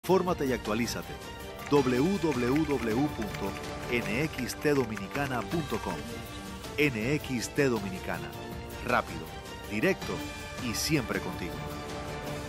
Infórmate y actualízate. www.nxtdominicana.com. NXT Dominicana. Rápido, directo y siempre contigo.